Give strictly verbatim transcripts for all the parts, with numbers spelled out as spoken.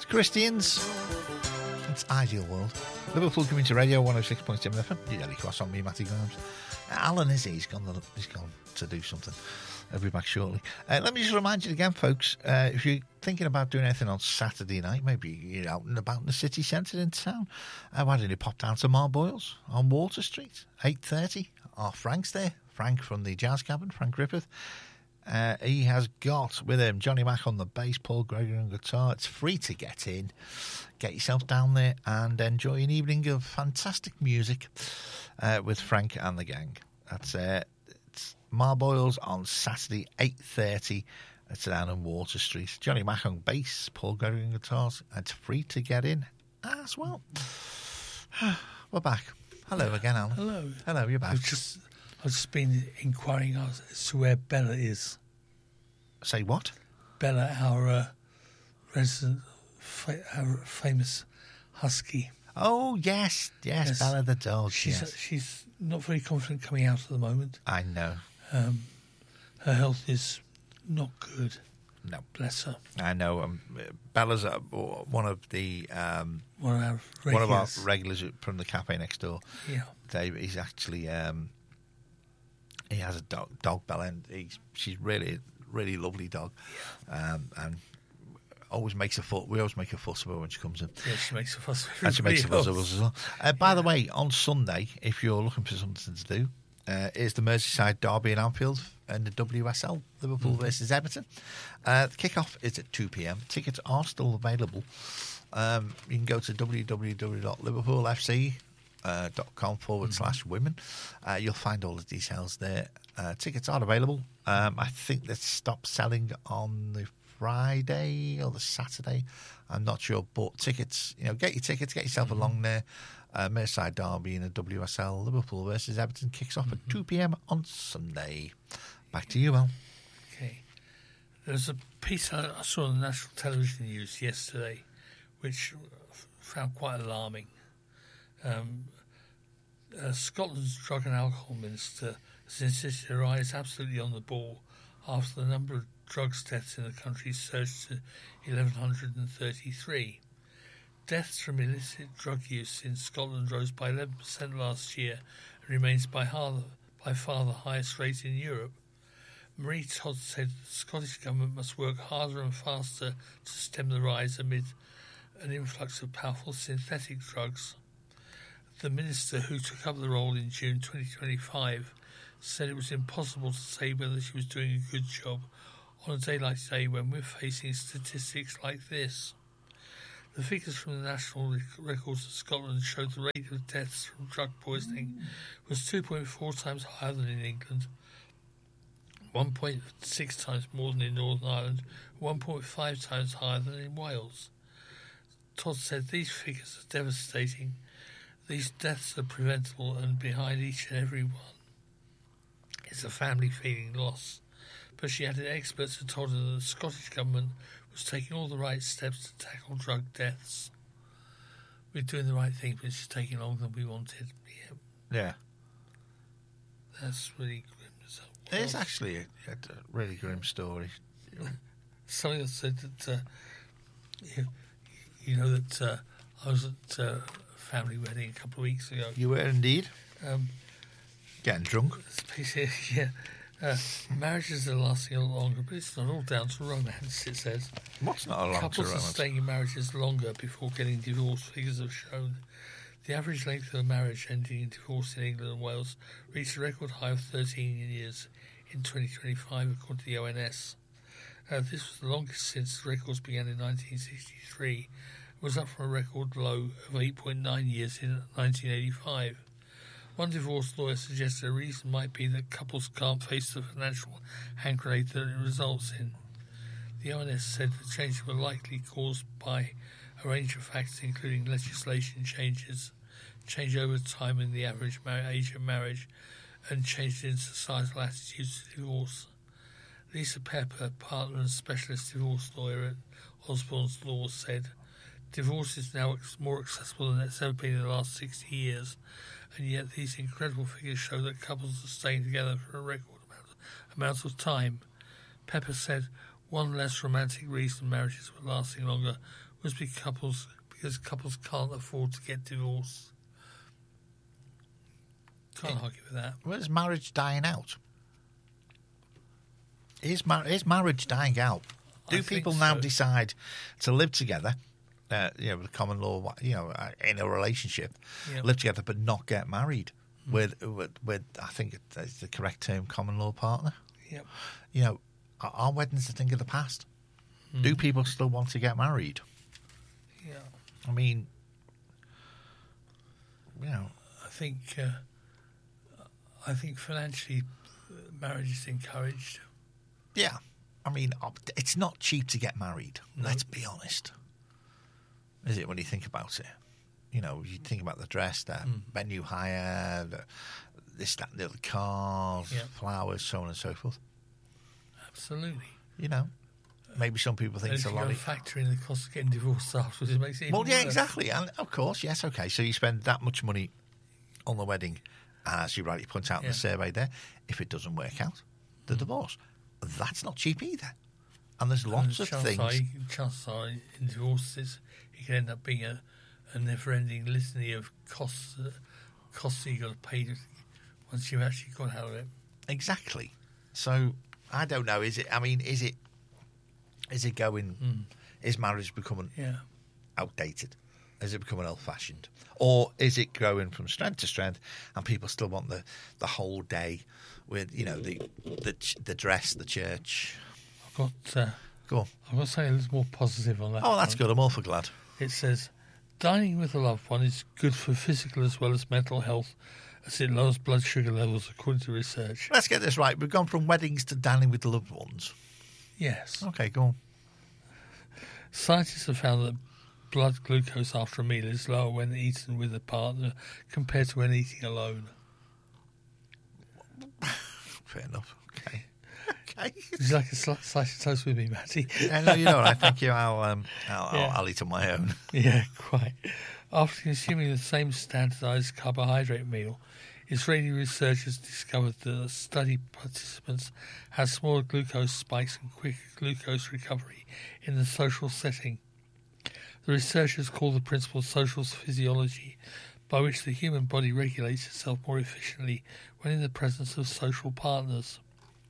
Christians. It's Ideal World. Liverpool Community Radio one oh six point seven F M. You nearly cross on me, Matty Grimes. Alan, is he? He's gone, he's gone to do something. I'll be back shortly. Uh, let me just remind you again, folks, uh, if you're thinking about doing anything on Saturday night, maybe you're out and about in the city centre in town, uh, why don't you pop down to Marboyles on Water Street, eight thirty. Our Frank's there. Frank from the Jazz Cabin, Frank Griffith. Uh, he has got with him Johnny Mack on the bass, Paul Gregory on guitar. It's free to get in. Get yourself down there and enjoy an evening of fantastic music uh, with Frank and the gang. That's uh, it's Marboyles on Saturday, eight thirty. It's down on Water Street. Johnny Mack on bass, Paul Gregory on guitars. It's free to get in as well. We're back. Hello again, Alan. Hello. Hello, you're back. I've just, I've just been inquiring as to where Bella is. Say what? Bella, our uh, resident, fa- our famous husky. Oh, yes, yes, yes. Bella the dog, she's, yes. She's not very confident coming out at the moment. I know. Um, her health is not good. No. Bless her. I know. Um, Bella's uh, one of the... Um, one of our regulars. One of our regulars from the cafe next door. Yeah. Dave, he's actually... Um, he has a dog, dog Bella, and he's, she's really, really lovely dog. Yeah. Um, and always makes a fuss. We always make a fuss of her when she comes in. Yeah, she makes a fuss. And she makes a fuss of us as well. Uh, by yeah. the way, on Sunday, if you're looking for something to do, uh, is the Merseyside Derby in Anfield and the W S L, Liverpool mm. versus Everton. Uh, the kick-off is at two p.m. Tickets are still available. Um, you can go to w w w dot liverpool f c dot com forward mm-hmm. slash women. Uh, you'll find all the details there. Uh, tickets are available. Um, I think they stopped selling on the Friday or the Saturday. I'm not sure, but tickets, you know, get your tickets, get yourself mm-hmm. along there. Uh, Merseyside Derby in the W S L, Liverpool versus Everton kicks off mm-hmm. at two p.m. on Sunday. Back to you, Al. Okay. There's a piece I saw on the national television news yesterday which I found quite alarming. Um, uh, Scotland's Drug and Alcohol Minister has insisted her eye is absolutely on the ball after the number of drugs deaths in the country surged to eleven thirty-three. Deaths from illicit drug use in Scotland rose by eleven percent last year and remains by, hard, by far the highest rate in Europe. Marie Todd said the Scottish Government must work harder and faster to stem the rise amid an influx of powerful synthetic drugs. The minister, who took up the role in June twenty twenty-five, said it was impossible to say whether she was doing a good job on a day like today when we're facing statistics like this. The figures from the National Records of Scotland showed the rate of deaths from drug poisoning was two point four times higher than in England, one point six times more than in Northern Ireland, one point five times higher than in Wales. Todd said these figures are devastating. These deaths are preventable, and behind each and every one is a family feeling loss. But she added experts had told her that the Scottish Government was taking all the right steps to tackle drug deaths. We're doing the right thing, but it's taking longer than we wanted. Yeah. yeah. That's really grim. So, well, it's actually a, a really grim story. Something that said that, uh, you, you know, that uh, I was at uh, a family wedding a couple of weeks ago. You were indeed. Um, Getting drunk. Yeah. Uh, marriages are lasting a lot longer, but it's not all down to romance, it says. What's not a long Couples are staying in marriages longer before getting divorced, figures have shown. The average length of a marriage ending in divorce in England and Wales reached a record high of thirteen years in twenty twenty-five, according to the O N S. Uh, this was the longest since the records began in nineteen sixty-three. It was up from a record low of eight point nine years in nineteen eighty-five. One divorce lawyer suggested a reason might be that couples can't face the financial hand grenade that it results in. The O N S said the changes were likely caused by a range of factors, including legislation changes, change over time in the average mar- age of marriage, and changes in societal attitudes to divorce. Lisa Pepper, partner and specialist divorce lawyer at Osborne's Law, said, "Divorce is now more accessible than it's ever been in the last sixty years, and yet these incredible figures show that couples are staying together for a record amount, amount of time." Pepper said one less romantic reason marriages were lasting longer was because couples because couples can't afford to get divorced. Can't argue with that. Well, is marriage dying out? Is, mar- is marriage dying out? Do I people think now so. decide to live together, uh, you know, with common law, you know, uh, in a relationship, Yep. live together but not get married with, with, with, I think it's the correct term, common law partner? Yep. You know, are, are weddings a thing of the past? Do people still want to get married? Yeah. I mean, you know, I think uh, I think financially, uh, marriage is encouraged. yeah. I mean, op- it's not cheap to get married. No. Let's be honest. Is it when you think about it? You know, you think about the dress, the Mm. venue hire, the, this, that, the other cars, Yeah. flowers, so on and so forth. Absolutely. You know, maybe some people think And it's if a you lot got to of... factor in the cost of getting divorced afterwards, it makes it even Well, yeah, worse. exactly. And of course, yes, okay. So you spend that much money on the wedding, as you rightly point out in Yeah. the survey there. If it doesn't work out, the divorce. That's not cheap either. And there's And lots the of chances things. Are, you- chances are in divorces, it can end up being a, a never-ending litany of costs, uh, costs that you got to pay to, once you've actually got out of it. Exactly. So I don't know. Is it? I mean, is it? Is it going? Mm. Is marriage becoming Yeah. outdated? Is it becoming old-fashioned, or is it growing from strength to strength, and people still want the, the whole day with you know the the ch- the dress, the church? I've got uh, Go on. I've got to say a little more positive on that. Oh, that's front. good. I'm awful glad. It says, dining with a loved one is good for physical as well as mental health, as it lowers blood sugar levels, according to research. Let's get this right. We've gone from weddings to dining with loved ones. Yes. Okay, go on. Scientists have found that blood glucose after a meal is lower when eaten with a partner compared to when eating alone. Fair enough. Okay. Okay. Would you like a sli- slice of toast with me, Matty? Yeah, no, you know what? I thank you. I'll um, I'll, Yeah. I'll, I'll eat on my own. Yeah, quite. After consuming the same standardised carbohydrate meal, Israeli researchers discovered that the study participants had smaller glucose spikes and quicker glucose recovery in the social setting. The researchers call the principle social physiology, by which the human body regulates itself more efficiently when in the presence of social partners.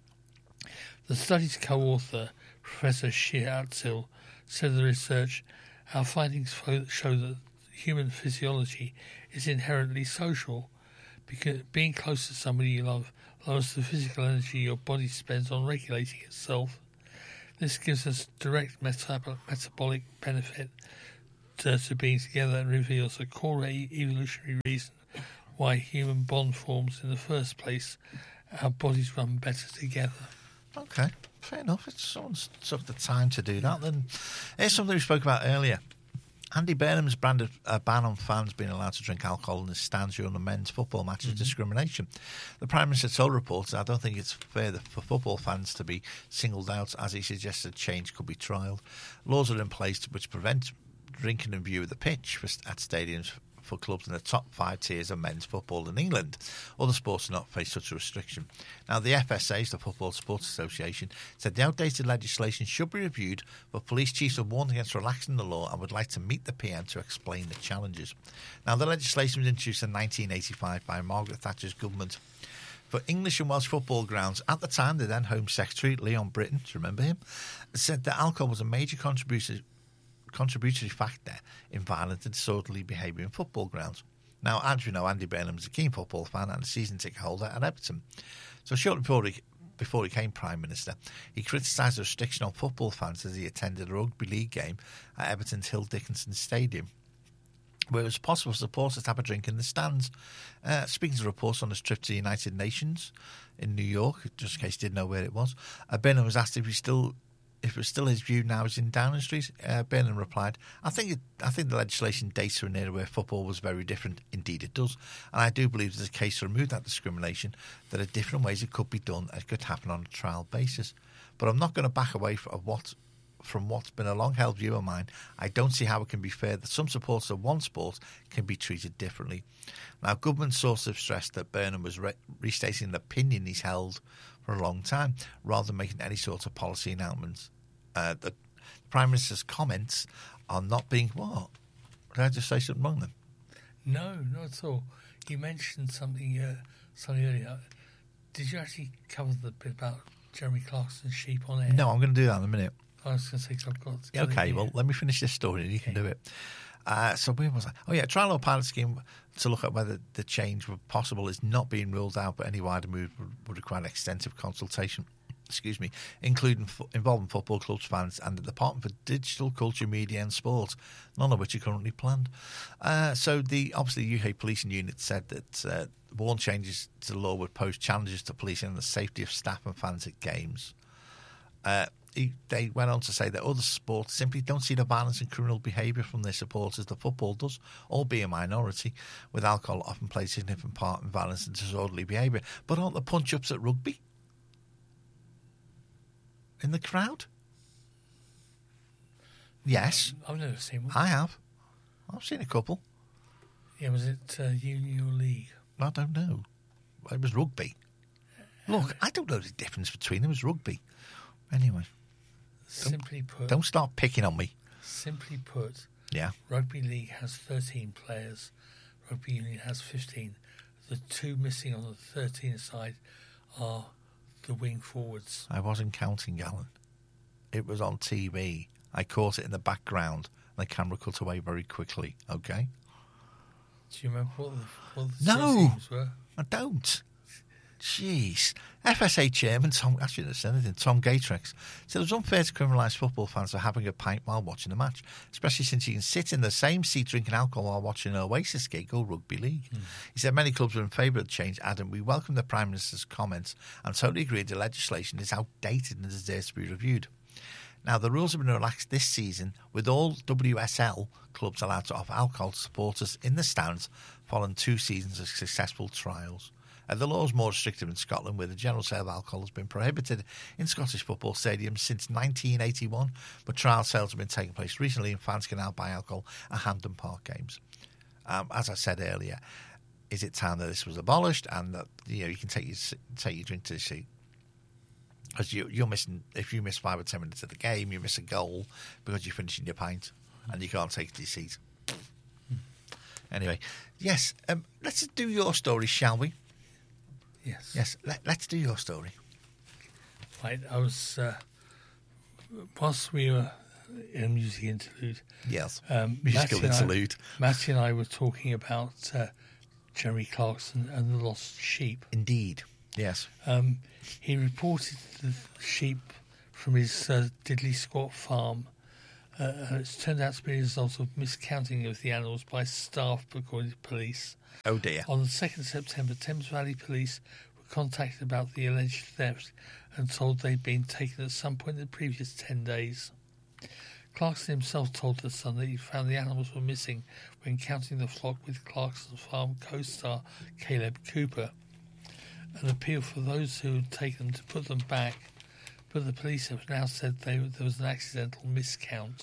The study's co-author, Professor Shir Atzil, said of the research, our findings fo- show that human physiology is inherently social, because being close to somebody you love lowers the physical energy your body spends on regulating itself. This gives us direct metab- metabolic benefit to, to being together and reveals a core e- evolutionary reason why human bond forms in the first place. Our bodies run better together. Okay, fair enough. If someone's took the time to do that, then here's something we spoke about earlier. Andy Burnham's branded a ban on fans being allowed to drink alcohol in the stands during the men's football matches Mm-hmm. discrimination. The Prime Minister told reporters, I don't think it's fair for football fans to be singled out, as he suggested change could be trialled. Laws are in place which prevent drinking in view of the pitch for, at stadiums for clubs in the top five tiers of men's football in England. Other sports do not face such a restriction. Now, the F S A, the Football Sports Association, said the outdated legislation should be reviewed, but police chiefs have warned against relaxing the law and would like to meet the P M to explain the challenges. Now, the legislation was introduced in nineteen eighty-five by Margaret Thatcher's government for English and Welsh football grounds. At the time, the then Home Secretary, Leon Britton, do you remember him, said that alcohol was a major contributor contributory factor in violent and disorderly behaviour in football grounds. Now, as you know, Andy Burnham is a keen football fan and a season ticket holder at Everton. So shortly before he, before he became Prime Minister, he criticised the restriction on football fans as he attended a rugby league game at Everton's Hill Dickinson Stadium, where it was possible for supporters to have a drink in the stands. Uh, speaking to reports on his trip to the United Nations in New York, just in case you didn't know where it was, uh, Burnham was asked if he still... If it was still his view now he's in Downing Street, uh, Burnham replied, I think it, I think the legislation dates to an era where football was very different. Indeed it does. And I do believe there's a case to remove that discrimination. There are different ways it could be done and it could happen on a trial basis. But I'm not going to back away from, what, from what's been a long-held view of mine. I don't see how it can be fair that some supporters of one sport can be treated differently. Now, government sources have stressed that Burnham was re- restating an opinion he's held for a long time, rather than making any sort of policy announcements. Uh, that the Prime Minister's comments on not being what? Did I just say something wrong then? No, not at all. You mentioned something, uh, something earlier. Did you actually cover the bit about Jeremy Clarkson's sheep on air? No, I'm going to do that in a minute. I was going to say, 'cause I've got... Yeah, okay, well, let me finish this story and you Okay. can do it. Uh, so where was I? Oh, yeah, trial or pilot scheme to look at whether the change were possible is not being ruled out, but any wider move would, would require extensive consultation, excuse me, including fo- involving football clubs, fans and the Department for Digital, Culture, Media and Sport, none of which are currently planned. Uh, so the obviously the U K policing unit said that uh, warn changes to the law would pose challenges to policing and the safety of staff and fans at games. Uh, he, they went on to say that other sports simply don't see the violence and criminal behaviour from their supporters that football does, albeit a minority, with alcohol often plays a significant part in violence and disorderly behaviour. But aren't the punch-ups at rugby? In the crowd? Yes, I've never seen one. I have. I've seen a couple. Yeah, was it uh, Union or League? I don't know. It was rugby. Look, I don't know the difference between them. It was rugby. Anyway, Simply put, don't start picking on me. simply put, Yeah. Rugby League has thirteen players. Rugby Union has fifteen. The two missing on the thirteen side are the wing forwards. I wasn't counting, Alan. It was on T V. I caught it in the background, and the camera cut away very quickly. Okay? Do you remember what the, what the No. two teams were? I don't. Jeez. F S A chairman Tom, I shouldn't have said anything, Tom Gatrex said it was unfair to criminalise football fans for having a pint while watching a match, especially since you can sit in the same seat drinking alcohol while watching an Oasis gig or rugby league. Mm. He said many clubs are in favour of the change, adding, we welcome the Prime Minister's comments and totally agree the legislation is outdated and deserves to be reviewed. Now, the rules have been relaxed this season, with all W S L clubs allowed to offer alcohol to supporters in the stands following two seasons of successful trials. Uh, the law is more restrictive in Scotland, where the general sale of alcohol has been prohibited in Scottish football stadiums since nineteen eighty-one, but trial sales have been taking place recently and fans can now buy alcohol at Hampden Park games. Um, as I said earlier, is it time that this was abolished and that you know you can take your take your drink to the seat? Because you, you're missing, if you miss five or ten minutes of the game, you miss a goal because you're finishing your pint and you can't take it to your seat. Anyway, yes, um, let's do your story, shall we? Yes. Yes, let, let's do your story. Right, I was, uh, whilst we were in a music interlude, Yes, um, musical Matthew and I- interlude. Matthew and I were talking about uh, Jeremy Clarkson and the lost sheep. Indeed, yes. Um, he reported the sheep from his uh, Diddley Squat farm. Uh, and it's turned out to be a result of miscounting of the animals by staff, according to police. Oh dear. On the second of September, Thames Valley Police were contacted about the alleged theft and told they'd been taken at some point in the previous ten days. Clarkson himself told The Sun that he found the animals were missing when counting the flock with Clarkson's farm co-star Caleb Cooper. An appeal for those who had taken them to put them back, but the police have now said they, there was an accidental miscount.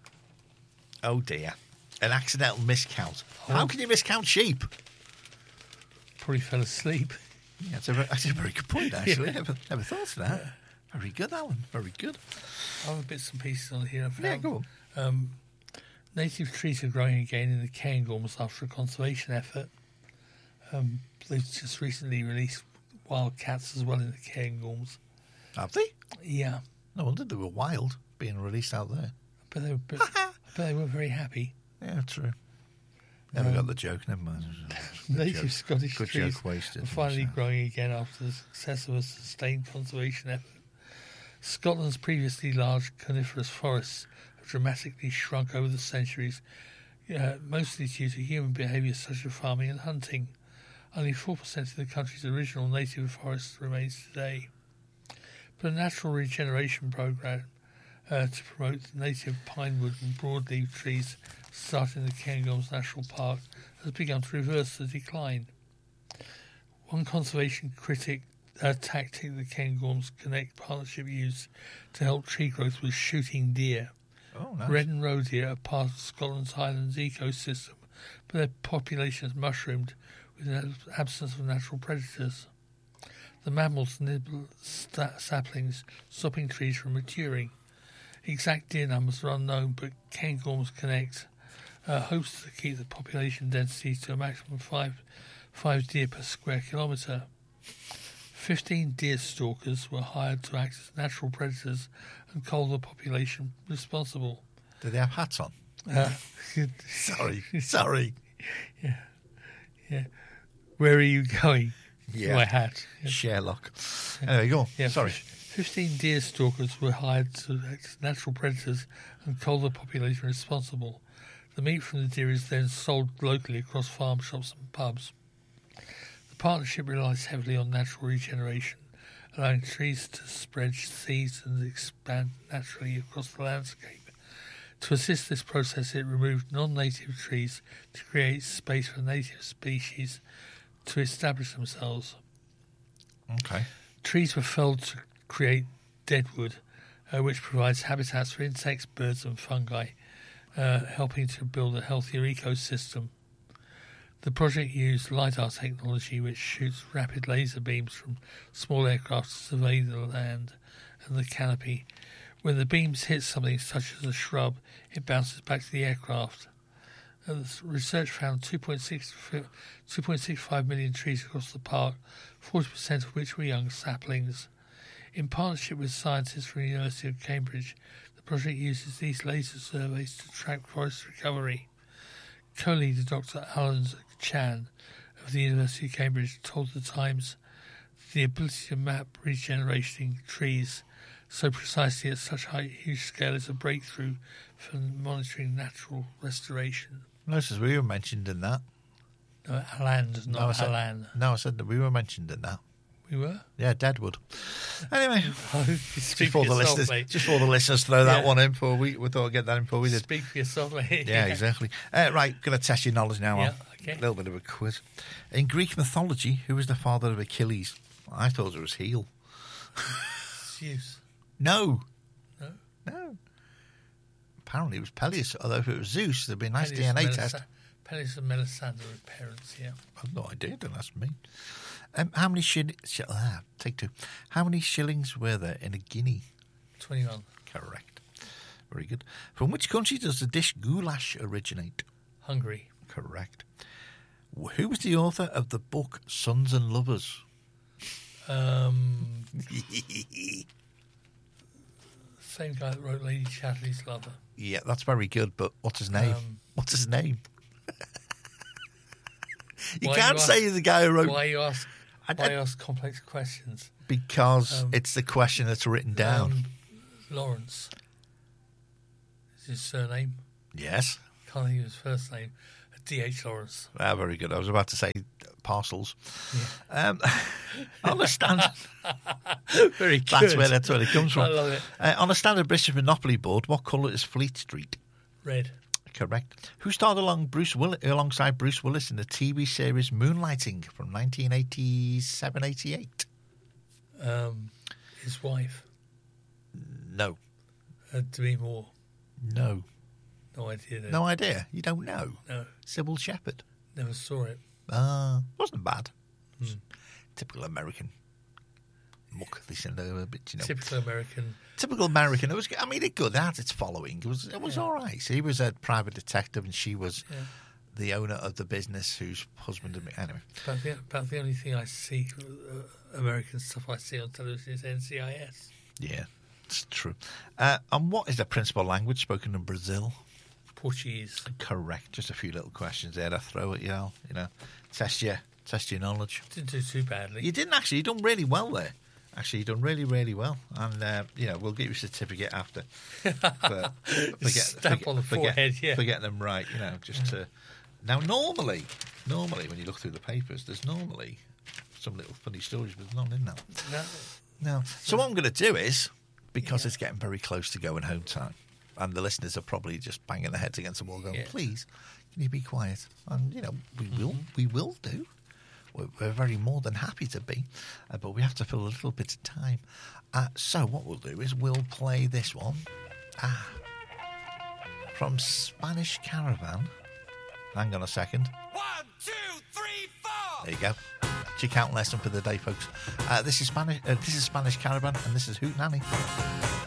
Oh dear. An accidental miscount. How can you miscount sheep? Probably fell asleep. Yeah, that's a, very, that's a very good point, actually. Never, never thought of that. Very good, Alan. Very good. I have bits and pieces on here. I found, Yeah, go on. Um, native trees are growing again in the Cairngorms after a conservation effort. Um, they've just recently released wild cats as well in the Cairngorms. Have they? Yeah, No wonder they were wild, being released out there. but they were, but, but they were very happy. Yeah, true. Never Um, got the joke, never mind. Good Native joke. Scottish Good trees joke wasted. are finally growing again after the success of a sustained conservation effort. Scotland's previously large coniferous forests have dramatically shrunk over the centuries, uh, mostly due to human behaviour such as farming and hunting. Only four percent of the country's original native forest remains today. But a natural regeneration programme uh, to promote native pinewood and broadleaf trees starting in the Cairngorms National Park has begun to reverse the decline. One conservation critic uh, tactic the Cairngorms Connect partnership used to help tree growth was shooting deer. Oh, nice. Red and roe deer are part of Scotland's Highlands ecosystem, but their population has mushroomed with an absence of natural predators. The mammals nibble sta- saplings, stopping trees from maturing. Exact deer numbers are unknown, but Cairngorms Connect uh, hopes to keep the population density to a maximum of five, five deer per square kilometre. Fifteen deer stalkers were hired to act as natural predators and hold the population responsible. Do they have hats on? Uh, sorry, sorry. Yeah, yeah. Where are you going? Yeah. My hat. Yeah. Sherlock. Anyway, go on. Yeah, Sorry. Fifteen deer stalkers were hired to act as natural predators and hold the population responsible. The meat from the deer is then sold locally across farm shops and pubs. The partnership relies heavily on natural regeneration, allowing trees to spread seeds and expand naturally across the landscape. To assist this process, it removed non-native trees to create space for native species to establish themselves. Okay. Trees were felled to create deadwood, uh, which provides habitats for insects, birds and fungi, uh, helping to build a healthier ecosystem. The project used LiDAR technology, which shoots rapid laser beams from small aircraft to survey the land and the canopy. When the beams hit something such as a shrub, it bounces back to the aircraft. Uh, the research found two point six five million trees across the park, forty percent of which were young saplings. In partnership with scientists from the University of Cambridge, the project uses these laser surveys to track forest recovery. Co-leader Doctor Alan Chan of the University of Cambridge told The Times the ability to map regenerating trees so precisely at such high, huge scale is a breakthrough for monitoring natural restoration. Notice we were mentioned in that. No, Alan, not no, I said, Alan. No, I said that we were mentioned in that. We were? Yeah, Deadwood. Anyway, oh, just, before the yourself, listeners, mate. just before the listeners throw that Yeah. one in before we, we thought I'd get that in before we did. Speak for yourself, mate. Yeah, exactly. Uh, right, going to test your knowledge now. Yeah, on okay. A little bit of a quiz. In Greek mythology, who was the father of Achilles? I thought it was Heel. Zeus. No. No? No. Apparently it was Peleus, although if it was Zeus, there'd be a nice Peleus D N A and test. Melisa- Peleus and Melisandre were parents, yeah. I've no idea, don't ask me. Um, how many shillings... Sh- ah, take two. How many shillings were there in a guinea? twenty-one. Correct. Very good. From which country does the dish goulash originate? Hungary. Correct. Who was the author of the book Sons and Lovers? Um, same guy that wrote Lady Chatterley's Lover. Yeah, that's very good, but what's his name? Um, what's his name? you Why can't you say ask- the guy who wrote... Why you ask? I- Why I- you ask complex questions? Because Um, it's the question that's written down. Um, Lawrence. Is his surname? Yes. Can't think of his first name. D H Lawrence. Ah, very good. I was about to say parcels. Yeah. Um, on a standard... Very good. That's where, that's where it comes from. I love it. Uh, on a standard British Monopoly board, what colour is Fleet Street? Red. Correct. Who starred along Bruce Will- alongside Bruce Willis in the T V series Moonlighting from nineteen eighty-seven eighty-eight? Um, his wife. No. Uh, Demi Moore. No. No idea. Then. No idea. You don't know. No. Sybil Shepherd. Never saw it. Ah, wasn't bad. Hmm. Typical American muck. They send over a bit, you know. Typical American. Typical American. It was. I mean, it good. It had its following. It was. It was Yeah. all right. So he was a private detective, and she was Yeah. the owner of the business whose husband had been. Anyway. About the, about the only thing I see, uh, American stuff I see on television is N C I S. Yeah, it's true. Uh, and what is the principal language spoken in Brazil? Portuguese. Correct. Just a few little questions there to throw at you, know, you know, test your test your knowledge. Didn't do too badly. You didn't actually. You done really well there. Actually, you done really, really well. And uh, you know, we'll get you a certificate after. For, for, Stamp for, on the for, forehead, get, yeah. for getting them right. You know, just to now. Normally, normally when you look through the papers, there's normally some little funny stories, but there's none in that. No. No. So what I'm going to do is, because Yeah. it's getting very close to going home time, and the listeners are probably just banging their heads against the wall, going, Yeah. "Please, can you be quiet?" And you know, we Mm-hmm. will, we will do. We're, we're very more than happy to be, uh, but we have to fill a little bit of time. Uh, so what we'll do is we'll play this one, ah, from Spanish Caravan. Hang on a second. One, two, three, four. There you go. That's your count lesson for the day, folks. Uh, this is Spanish. Uh, this is Spanish Caravan, and this is Hoot Nanny.